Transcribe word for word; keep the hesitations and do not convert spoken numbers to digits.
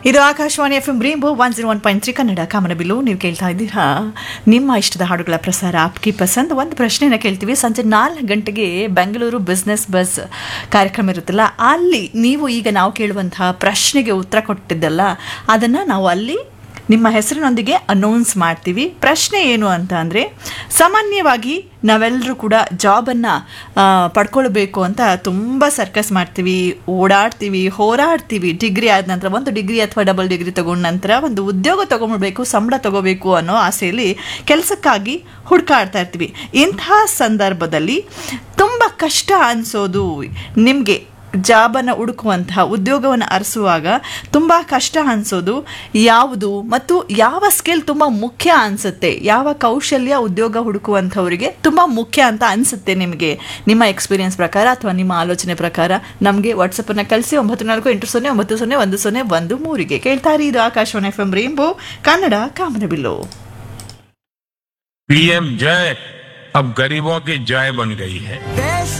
ಇದು Akashvani F M rainbow one zero one point three Kannada ಕಾಮನಬಿಲ್ಲು. ನೀವು ಕೇಳ್ತಾ ಇದ್ದೀರಾ ನಿಮ್ಮ ಇಷ್ಟದ ಹಾಡುಗಳ ಪ್ರಸಾರ ಆಪ್ಕಿ ಪಸಂದ್. ಒಂದು ಪ್ರಶ್ನೆನ ಕೇಳ್ತೀವಿ. ಸಂಜೆ ನಾಲ್ಕು ಗಂಟೆಗೆ ಬೆಂಗಳೂರು ಬಿಸ್ನೆಸ್ ಬಸ್ ಕಾರ್ಯಕ್ರಮ ಇರುತ್ತಲ್ಲ, ಅಲ್ಲಿ ನೀವು ಈಗ ನಾವು ಕೇಳುವಂತಹ ಪ್ರಶ್ನೆಗೆ ಉತ್ತರ ಕೊಟ್ಟಿದ್ದಲ್ಲ, ಅದನ್ನು ನಾವು ಅಲ್ಲಿ ನಿಮ್ಮ ಹೆಸರಿನೊಂದಿಗೆ ಅನೌನ್ಸ್ ಮಾಡ್ತೀವಿ. ಪ್ರಶ್ನೆ ಏನು ಅಂತ ಅಂದರೆ, ಸಾಮಾನ್ಯವಾಗಿ ನಾವೆಲ್ಲರೂ ಕೂಡ ಜಾಬನ್ನು ಪಡ್ಕೊಳ್ಬೇಕು ಅಂತ ತುಂಬ ಸರ್ಕಸ್ ಮಾಡ್ತೀವಿ, ಓಡಾಡ್ತೀವಿ, ಹೋರಾಡ್ತೀವಿ. ಡಿಗ್ರಿ ಆದ ನಂತರ ಒಂದು ಡಿಗ್ರಿ ಅಥವಾ ಡಬಲ್ ಡಿಗ್ರಿ ತಗೊಂಡ ನಂತರ ಒಂದು ಉದ್ಯೋಗ ತೊಗೊಂಡ್ಬಿಡ್ಬೇಕು, ಸಂಬಳ ತಗೋಬೇಕು ಅನ್ನೋ ಆಸೆಯಲ್ಲಿ ಕೆಲಸಕ್ಕಾಗಿ ಹುಡುಕಾಡ್ತಾ ಇರ್ತೀವಿ. ಇಂತಹ ಸಂದರ್ಭದಲ್ಲಿ ತುಂಬ ಕಷ್ಟ ಅನಿಸೋದು ನಿಮಗೆ, ಜಾಬನ್ನು ಹುಡುಕುವಂತಹ ಉದ್ಯೋಗವನ್ನು ಅರಸುವಾಗ ತುಂಬ ಕಷ್ಟ ಅನಿಸೋದು ಯಾವುದು ಮತ್ತು ಯಾವ ಸ್ಕಿಲ್ ತುಂಬ ಮುಖ್ಯ ಅನಿಸುತ್ತೆ, ಯಾವ ಕೌಶಲ್ಯ ಉದ್ಯೋಗ ಹುಡುಕುವಂಥವರಿಗೆ ತುಂಬ ಮುಖ್ಯ ಅಂತ ಅನಿಸುತ್ತೆ ನಿಮಗೆ, ನಿಮ್ಮ ಎಕ್ಸ್ಪೀರಿಯನ್ಸ್ ಪ್ರಕಾರ ಅಥವಾ ನಿಮ್ಮ ಆಲೋಚನೆ ಪ್ರಕಾರ ನಮಗೆ ವಾಟ್ಸಪ್ಪನ್ನು ಕಳಿಸಿ. ಒಂಬತ್ತು ನಾಲ್ಕು ಎಂಟು ಸೊನ್ನೆ ಒಂಬತ್ತು ಸೊನ್ನೆ ಒಂದು ಸೊನ್ನೆ ಒಂದು ಮೂರಿಗೆ ಕೇಳ್ತಾರೆ. ಇದು Akashvani F M rainbow Kannada ಕಾಮನಬಿಲ್ಲು. पीएम जय अब गरीबों की जय बन गई है.